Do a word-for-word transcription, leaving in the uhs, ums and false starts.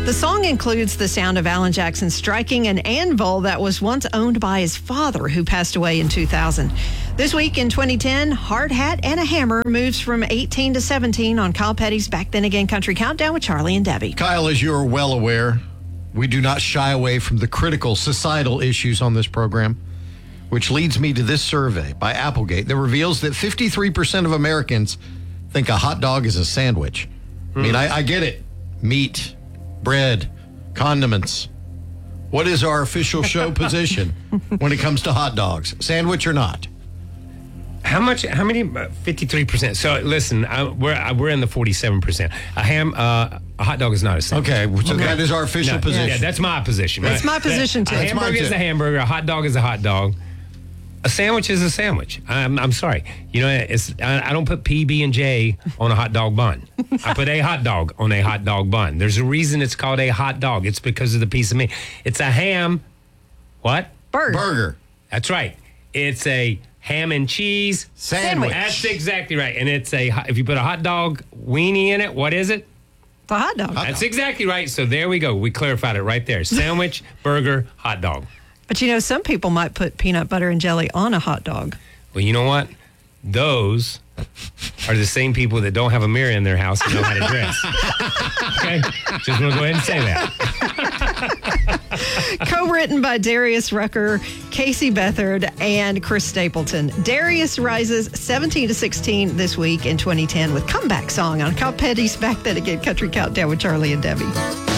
The song includes the sound of Alan Jackson striking an anvil that was once owned by his father, who passed away in two thousand. This week in twenty ten, Hard Hat and a Hammer moves from eighteen to seventeen on Kyle Petty's Back Then Again Country Countdown with Charlie and Debbie. Kyle, as you are well aware, we do not shy away from the critical societal issues on this program, which leads me to this survey by Applegate that reveals that fifty-three percent of Americans think a hot dog is a sandwich. Mm. I mean, I, I get it. Meat, bread, condiments. What is our official show position when it comes to hot dogs? Sandwich or not? How much? How many? fifty-three percent. So listen, I, we're I, we're in the forty-seven percent. A ham, uh, a hot dog is not a sandwich. Okay, so okay. that is our official no, position. Yeah, that's my position. That's right? my position too. A That's hamburger is too. a hamburger. A hot dog is a hot dog. A sandwich is a sandwich. I'm I'm sorry. You know, it's I, I don't put P, B, and J on a hot dog bun. I put a hot dog on a hot dog bun. There's a reason it's called a hot dog. It's because of the piece of meat. It's a ham. What? Burger. Burger. That's right. It's a ham and cheese Sandwich. That's exactly right. And it's a if you put a hot dog weenie in it, what is it? The hot dog. Hot That's dog. exactly right. So there we go. We clarified it right there. Sandwich, burger, hot dog. But you know, some people might put peanut butter and jelly on a hot dog. Well, you know what? Those are the same people that don't have a mirror in their house and know how to dress. Okay? Just want to go ahead and say that. Co-written by Darius Rucker, Casey Beathard, and Chris Stapleton. Darius rises seventeen to sixteen this week in twenty ten with Comeback Song on Kyle Petty's Back Then Again Country Countdown with Charlie and Debbie.